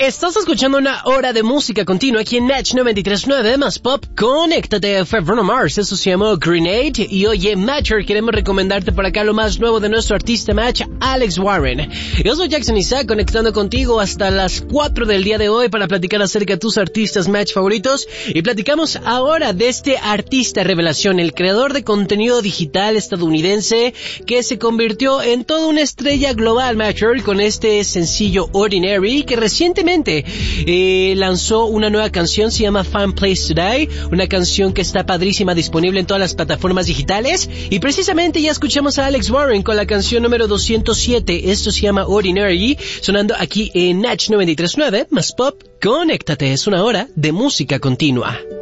Estás escuchando una hora de música continua aquí en Natch 93.9 más pop. Conéctate. Fue Bruno Mars, eso se llamó Grenade. Y oye, Matcher, queremos recomendarte por acá lo más nuevo de nuestro artista Match, Alex Warren. Yo soy Jackson Isaac, conectando contigo hasta las 4 del día de hoy para platicar acerca de tus artistas Match favoritos. Y platicamos ahora de este artista revelación, el creador de contenido digital estadounidense que se convirtió en toda una estrella global, Matcher, con este sencillo Ordinary, que recientemente lanzó una nueva canción, se llama Fun Place Today, una canción que está padrísima, disponible en todas las plataformas digitales. Y precisamente ya escuchamos a Alex Warren con la canción número 207, esto se llama Ordinary, sonando aquí en Natch 93.9 más pop. Conéctate, es una hora de música continua.